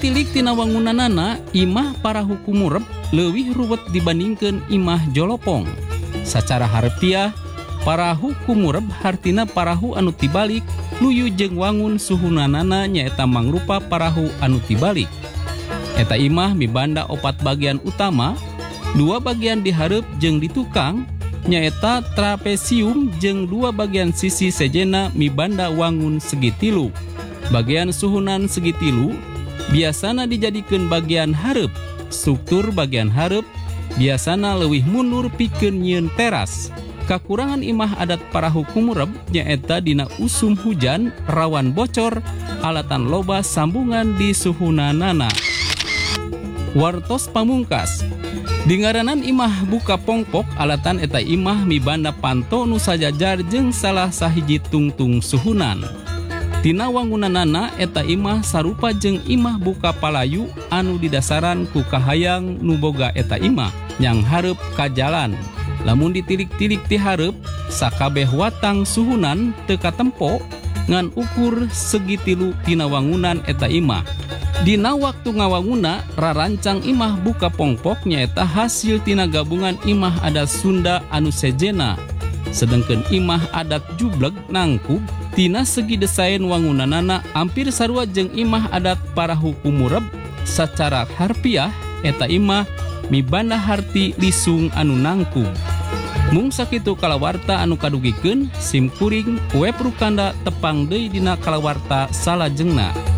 ditilik tina wangunanana, imah parahu kumurep leuwih ruwet dibandingkeun imah jolopong. Sacara harfiah, parahu kumurep hartina parahu anu tibalik luyu jeung wangun suhunanana nyaeta mangrupa parahu anu tibalik. Eta imah mibanda 4 bagian utama, 2 bagian di hareup jeung di tukang nyaeta trapesium jeung 2 bagian sisi sejena mibanda wangun segitilu. Bagian suhunan segitilu biasana dijadikeun bagian hareup. Struktur bagian hareup biasana leuwih mundur pikeun nyieun teras. Kakurangan imah adat parahu kumurep nyaeta dina usum hujan rawan bocor alatan loba sambungan di suhunanana. Wartos pamungkas. Dingaranan imah buka pongpok alatan eta imah mibanda panto nu sajajar jeung salah sahiji tungtung suhunan. Tina wangunanana eta imah sarupa jeung imah buka palayu anu didasaran ku kahayang nu boga eta imah yang hareup ka jalan. Lamun ditilik-tilik ti hareup sakabeh watang suhunan teu katempo ngan ukur segitilu tina wangunan eta imah. Dina waktu ngawanguna rarancang imah buka pongpok nyaeta hasil tina gabungan imah adat Sunda anu sejena. Sedengkeun imah adat Jubleg nangkub tina segi desain wangunanana hampir sarua jeung imah adat parahu kumurep. Sacara harfiah eta imah mibanda harti lisung anu nangkub. Mung sakitu kalawarta anu kadugikeun sim kuring web Rukanda tepang deui dina kalawarta salajengna.